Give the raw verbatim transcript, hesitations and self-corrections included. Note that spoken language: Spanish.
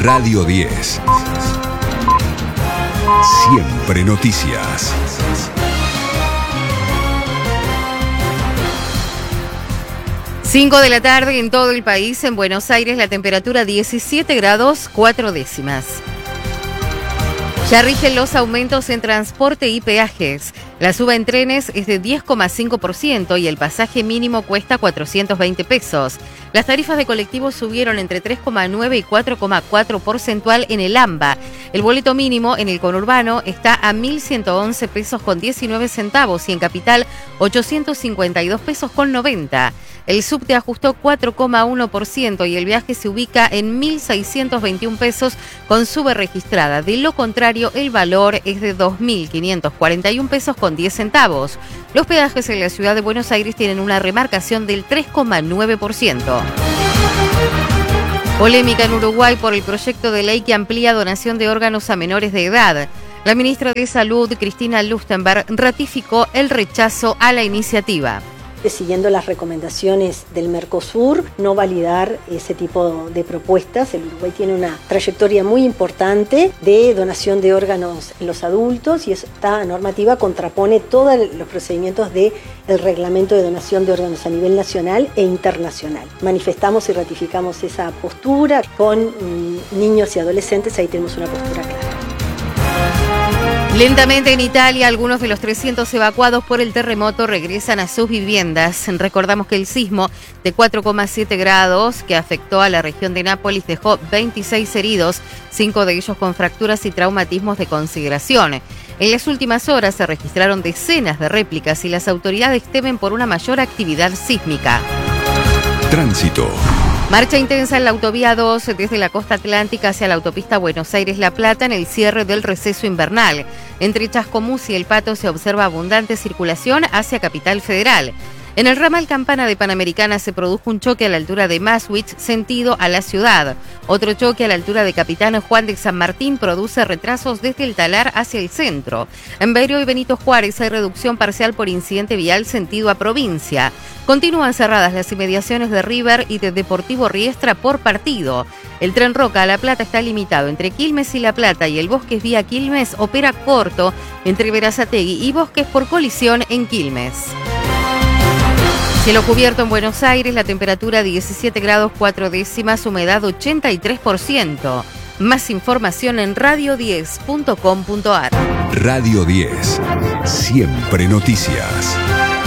Radio diez. Siempre noticias. cinco de la tarde en todo el país. En Buenos Aires la temperatura diecisiete grados cuatro décimas. Ya rigen los aumentos en transporte y peajes. La suba en trenes es de diez coma cinco por ciento y el pasaje mínimo cuesta cuatrocientos veinte pesos. Las tarifas de colectivos subieron entre tres coma nueve y cuatro coma cuatro porcentual en el AMBA. El boleto mínimo en el conurbano está a mil ciento once pesos con diecinueve centavos y en Capital ochocientos cincuenta y dos pesos con noventa. El subte ajustó cuatro coma uno por ciento y el viaje se ubica en mil seiscientos veintiún pesos con sube registrada. De lo contrario, el valor es de dos mil quinientos cuarenta y un pesos con diez centavos. Los peajes en la ciudad de Buenos Aires tienen una remarcación del tres coma nueve por ciento. Polémica en Uruguay por el proyecto de ley que amplía donación de órganos a menores de edad. La ministra de Salud, Cristina Lustenberg, ratificó el rechazo a la iniciativa. Siguiendo las recomendaciones del Mercosur, no validar ese tipo de propuestas. El Uruguay tiene una trayectoria muy importante de donación de órganos en los adultos y esta normativa contrapone todos los procedimientos del reglamento de donación de órganos a nivel nacional e internacional. Manifestamos y ratificamos esa postura con mm, niños y adolescentes, ahí tenemos una postura clara. Lentamente en Italia, algunos de los trescientos evacuados por el terremoto regresan a sus viviendas. Recordamos que el sismo de cuatro coma siete grados que afectó a la región de Nápoles dejó veintiséis heridos, cinco de ellos con fracturas y traumatismos de consideración. En las últimas horas se registraron decenas de réplicas y las autoridades temen por una mayor actividad sísmica. Tránsito. Marcha intensa en la autovía dos desde la costa atlántica hacia la autopista Buenos Aires-La Plata en el cierre del receso invernal. Entre Chascomús y El Pato se observa abundante circulación hacia Capital Federal. En el ramal Campana de Panamericana se produjo un choque a la altura de Maswich, sentido a la ciudad. Otro choque a la altura de Capitán Juan de San Martín produce retrasos desde el Talar hacia el centro. En Berio y Benito Juárez hay reducción parcial por incidente vial sentido a provincia. Continúan cerradas las inmediaciones de River y de Deportivo Riestra por partido. El tren Roca a La Plata está limitado entre Quilmes y La Plata y el Bosques vía Quilmes opera corto entre Berazategui y Bosques por colisión en Quilmes. Cielo cubierto en Buenos Aires, la temperatura diecisiete grados cuatro décimas, humedad ochenta y tres por ciento. Más información en radio diez punto com punto ar. Radio diez. Siempre noticias.